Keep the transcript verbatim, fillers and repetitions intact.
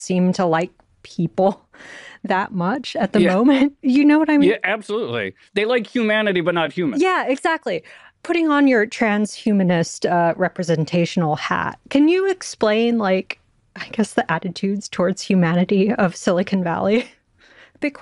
seem to like people that much at the Yeah. moment. You know what I mean? Yeah, absolutely. They like humanity, but not humans. Yeah, exactly. Putting on your transhumanist uh, representational hat, can you explain, like, I guess the attitudes towards humanity of Silicon Valley?